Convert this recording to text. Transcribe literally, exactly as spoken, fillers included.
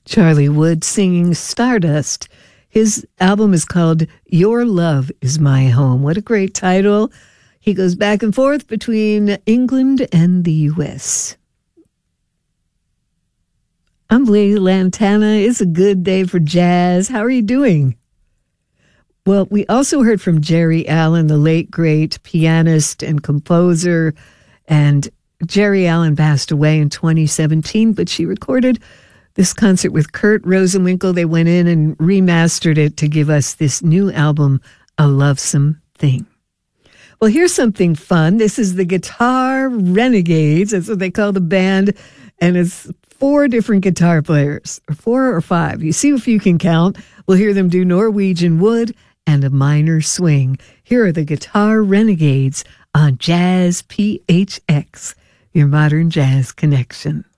Charlie Wood singing Stardust. His album is called Your Love Is My Home. What a great title. He goes back and forth between England and the U S. I'm Lady Lantana. It's a good day for jazz. How are you doing? Well, we also heard from Jerry Allen, the late, great pianist and composer. And Jerry Allen passed away in twenty seventeen, but she recorded this concert with Kurt Rosenwinkel. They went in and remastered it to give us this new album, A Lovesome Thing. Well, here's something fun. This is the Guitar Renegades. That's what they call the band. And it's four different guitar players, or four or five. You see if you can count. We'll hear them do Norwegian Wood and a minor swing. Here are the Guitar Renegades on Jazz P H X, your modern jazz connection.